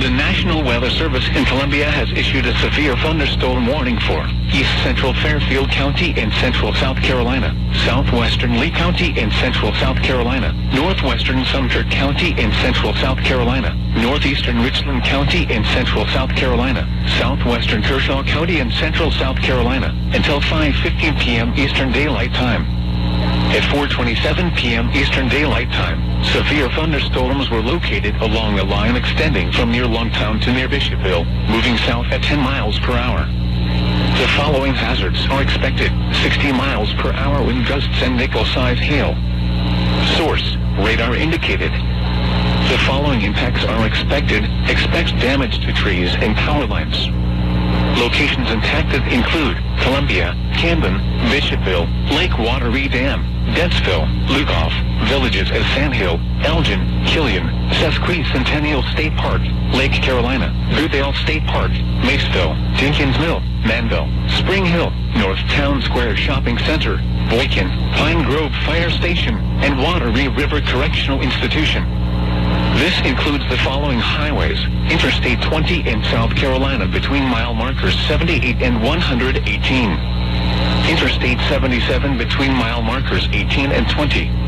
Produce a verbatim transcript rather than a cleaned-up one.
The National Weather Service in Columbia has issued a severe thunderstorm warning for East Central Fairfield County in central South Carolina, southwestern Lee County in central South Carolina, northwestern Sumter County in central South Carolina, northeastern Richland County in central South Carolina, southwestern Kershaw County in central South Carolina, until five fifteen p m Eastern Daylight Time. At four twenty-seven p m Eastern Daylight Time, severe thunderstorms were located along a line extending from near Longtown to near Bishopville, moving south at ten miles per hour. The following hazards are expected: sixty miles per hour wind gusts and nickel-size hail. Source: radar indicated. The following impacts are expected. Expect damage to trees and power lines. Locations impacted include Columbia, Camden, Bishopville, Lake Wateree Dam, Dentsville, Lugoff, villages as Sandhill, Elgin, Killian, Sesquicentennial State Park, Lake Carolina, Goodale State Park, Maceville, Jenkins Mill, Manville, Spring Hill, North Town Square Shopping Center, Boykin, Pine Grove Fire Station, and Wateree River Correctional Institution. This includes the following highways: Interstate twenty in South Carolina between mile markers seventy-eight and one hundred eighteen. Interstate seventy-seven between mile markers eighteen and twenty.